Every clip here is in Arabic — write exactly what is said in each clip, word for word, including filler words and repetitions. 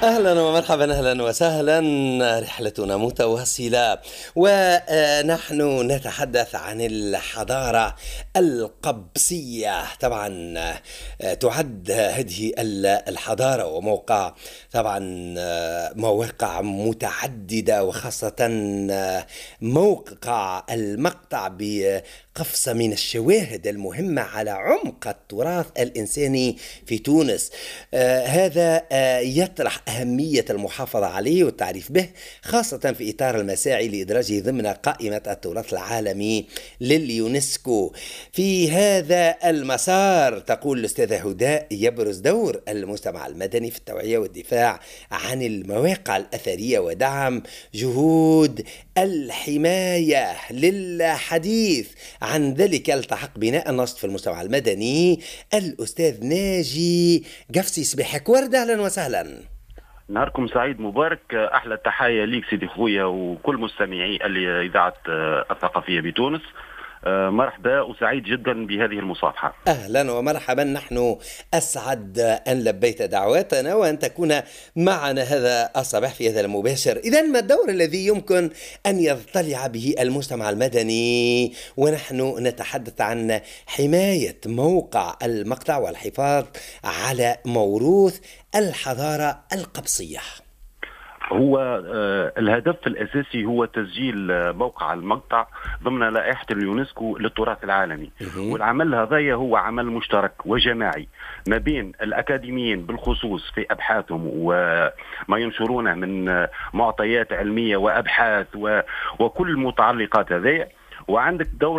أهلا ومرحبا، أهلا وسهلا. رحلتنا متواصلة ونحن نتحدث عن الحضارة القبسية. طبعا تعد هذه الحضارة وموقع طبعا مواقع متعددة، وخاصة موقع المقطع بقفصة من الشواهد المهمة على عمق التراث الإنساني في تونس. آه هذا آه يطرح أهمية المحافظة عليه والتعريف به، خاصة في إطار المساعي لإدراجه ضمن قائمة التراث العالمي لليونسكو. في هذا المسار تقول الأستاذة هداء يبرز دور المجتمع المدني في التوعية والدفاع عن المواقع الأثرية ودعم جهود الحماية. للحديث عن ذلك التحق بناء النشط في المجتمع المدني الأستاذ ناجي قفصي. صباحك ورد، أهلا وسهلا. نهاركم سعيد مبارك. أحلى تحية ليك سيدي خويا وكل مستمعي الإذاعة الثقافية بتونس. مرحبا وسعيد جدا بهذه المصافحة. أهلا ومرحبا، نحن أسعد أن لبيت دعواتنا وأن تكون معنا هذا الصباح في هذا المباشر. إذن ما الدور الذي يمكن أن يضطلع به المجتمع المدني ونحن نتحدث عن حماية موقع المقطع والحفاظ على موروث الحضارة القبسية؟ هو الهدف الأساسي هو تسجيل موقع المقطع ضمن لائحة اليونسكو للتراث العالمي. والعمل هذا هو عمل مشترك وجماعي ما بين الأكاديميين بالخصوص في أبحاثهم وما ينشرونه من معطيات علمية وأبحاث وكل المتعلقات هذه، وعندك دور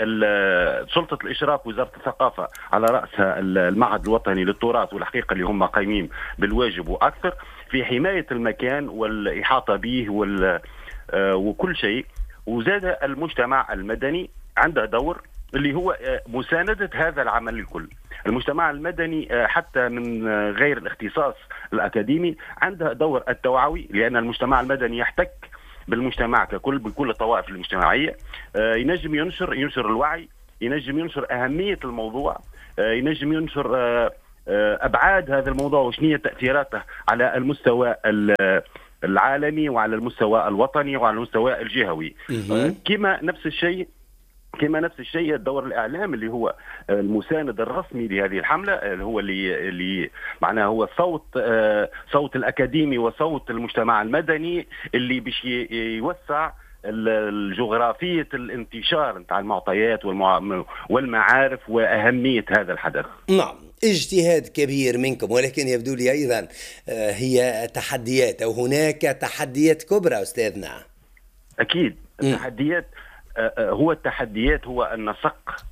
سلطة الإشراف وزارة الثقافة على رأسها المعهد الوطني للتراث، والحقيقة اللي هم قايمين بالواجب وأكثر في حماية المكان والإحاطة به وكل شيء. وزاد المجتمع المدني عنده دور اللي هو مساندة هذا العمل الكل. المجتمع المدني حتى من غير الاختصاص الأكاديمي عنده دور التوعوي، لأن المجتمع المدني يحتك بالمجتمع ككل بكل الطوائف المجتمعية. ينجم ينشر ينشر الوعي، ينجم ينشر أهمية الموضوع، ينجم ينشر أبعاد هذا الموضوع وشنية تأثيراته على المستوى العالمي وعلى المستوى الوطني وعلى المستوى الجهوي. كما نفس الشيء كما نفس الشيء الدور الإعلام اللي هو المساند الرسمي لهذه الحملة، اللي هو اللي, اللي معناه هو صوت صوت الأكاديمي وصوت المجتمع المدني اللي باش يوسع الجغرافية الانتشار نتاع المعطيات والمعارف وأهمية هذا الحدث. نعم، اجتهاد كبير منكم، ولكن يبدو لي أيضا هي تحديات أو هناك تحديات كبرى أستاذنا. أكيد التحديات هو التحديات هو النسق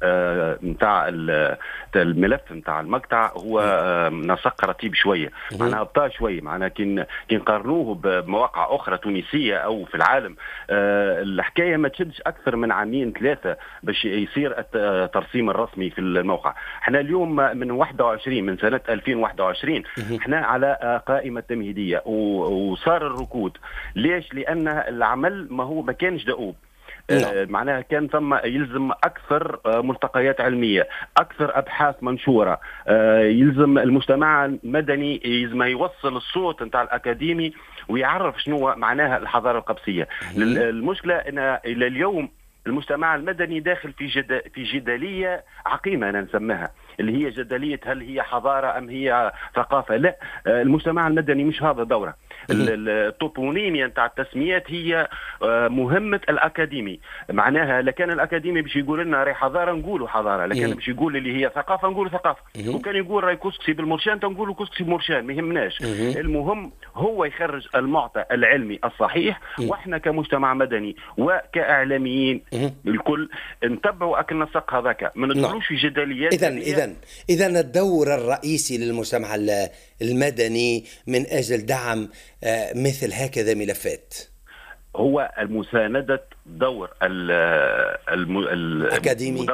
نتاع الملف نتاع المقطع هو نسق رتيب شويه، معناها بطا شويه، معناها كي نقارنوه بمواقع اخرى تونسيه او في العالم الحكايه ما تشدش اكثر من عامين ثلاثه باش يصير الترسيم الرسمي في الموقع. احنا اليوم من واحد وعشرين من سنه ألفين وواحد وعشرين احنا على قائمه تمهيديه وصار الركود. ليش؟ لان العمل ما هو ما كانش دؤوب. آه معناها كان ثم يلزم أكثر آه ملتقيات علمية، أكثر أبحاث منشورة، آه يلزم المجتمع المدني يلزم يوصل الصوت نتاع الأكاديمي ويعرف شنو معناها الحضارة القبسية. المشكلة أن إلى اليوم المجتمع المدني داخل في جد في جدلية عقيمة أنا نسميها، اللي هي جدلية هل هي حضارة أم هي ثقافة. لا، المجتمع المدني مش هذا دوره. التوبونيميا نتاع التسميات هي مهمة الأكاديمي. معناها لكان الأكاديمي باش يقول لنا راهي حضارة نقولوا حضارة، لكن باش يقول اللي هي ثقافة نقولوا ثقافة، وكان يقول راهي كسكسي بالمرشان تنقولوا كسكسي بالمرشان، ما يهمناش. المهم هو يخرج المعطى العلمي الصحيح، واحنا كمجتمع مدني وكإعلاميين الكل نتبعوا أكل نسق هذاك، ما ندخلوش في جداليات. إذن إذن إذن الدور الرئيسي للمجتمع المدني من أجل دعم مثل هكذا ملفات هو المساندة دور الأكاديمي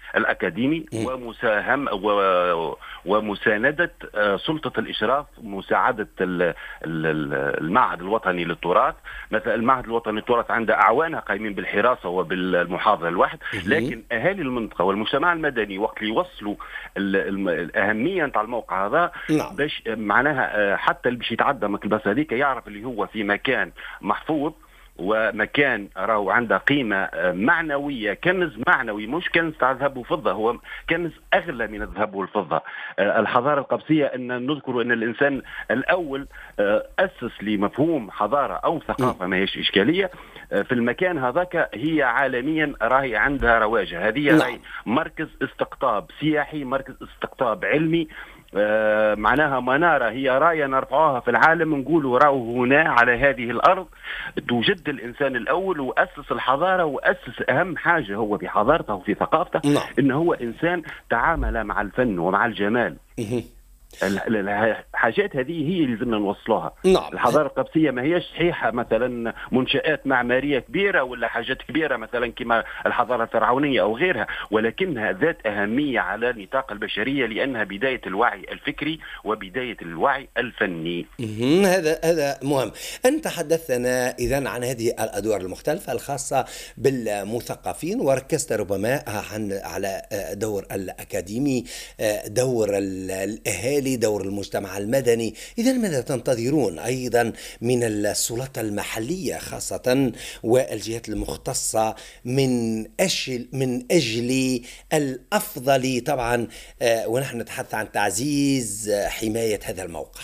الأكاديمي ومساهم و- ومساندة آه، سلطة الإشراف، مساعدة ال- ال- المعهد الوطني للتراث. مثلا المعهد الوطني للتراث عنده أعوانه قايمين بالحراسة وبالمحافظة الواحد، لكن أهالي المنطقة والمجتمع المدني وقت اللي يوصلوا ال- الم- الأهمية نتاع الموقع هذا، نعم. باش معناها آه، حتى اللي باش يتعدى مكلبس هذيك يعرف اللي هو في مكان محفوظ، ومكان راهو عنده قيمة آه، معنوية، كنز معنوي مش كنز تاع ذهب وفضة، هو كنز أغلى من الذهب والفضة. آه، الحضارة القبسية أن نذكر أن الإنسان الأول آه، أسس لمفهوم حضارة أو ثقافة، ما هيش إشكالية آه، في المكان هذاك، هي عالميا راهي عندها رواجها. هذه نعم. راهي مركز استقطاب سياحي، مركز استقطاب علمي. آه، معناها منارة، هي راية نرفعوها في العالم، نقولوا راهو هنا على هذه الأرض توجد الإنسان الأول وأسس الحضارة، وأسس أهم حاجة هو في حضارته وفي ثقافته، نعم. إنه هو إنسان تعامل مع الفن ومع الجمال. مهم. ال- ال- الحاجات هذه هي اللي لازمنا نوصلوها. نعم. الحضاره القبسيه ما هيش صحيحه مثلا منشات معماريه كبيره ولا حاجات كبيره مثلا كما الحضاره الفرعونيه او غيرها، ولكنها ذات اهميه على نطاق البشريه، لانها بدايه الوعي الفكري وبدايه الوعي الفني. مهم. هذا هذا مهم. أنت حدثنا إذا عن هذه الأدوار المختلفة الخاصة بالمثقفين، وركزت ربما عن على دور الأكاديمي، دور ال- الأهالي، دور المجتمع المدني. إذا ماذا تنتظرون أيضا من السلطة المحلية خاصة والجهات المختصة من أجل من أجل الأفضل طبعا، آه، ونحن نتحدث عن تعزيز آه، حماية هذا الموقع؟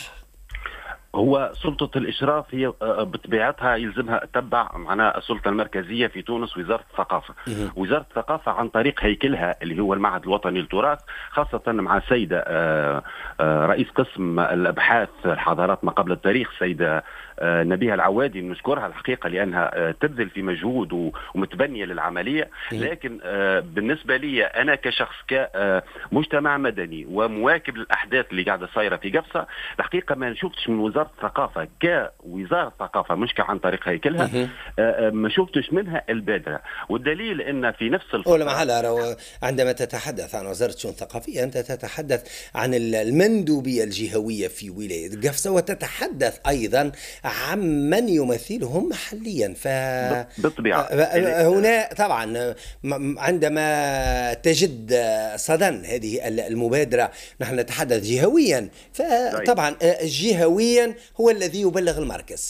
هو سلطة الإشراف هي آه، بطبيعتها يلزمها تتبع معناها السلطة المركزية في تونس، وزارة الثقافة. وزارة الثقافة عن طريق هيكلها اللي هو المعهد الوطني للتراث، خاصة مع السيدة آه، آه، رئيس قسم الأبحاث الحضارات ما قبل التاريخ، سيدة آه، نبيها العوادي، نشكرها الحقيقة لأنها آه، تبذل في مجهود و- ومتبنية للعملية. لكن آه، بالنسبة لي أنا كشخص كمجتمع مدني ومواكب للأحداث اللي قاعدة صايرة في قبصة، الحقيقة ما شفتش من وزارة الثقافة كوزارة الثقافة مش عن طريق هيكلها، آه، آه، ما شفتش منها البادرة. والدليل أن في نفس ولا الفترة محل رو- عندما تتحدث عن وزارة الشؤون الثقافية أنت تتحدث عن ال- المندوبية الجهوية في ولاية قفصة، وتتحدث أيضا عن من يمثلهم محليا. ف بالطبيعة هنا طبعا م- عندما تجد صدى هذه ال- المبادرة نحن نتحدث جهويا، فطبعا جهويا هو الذي يبلغ المركز.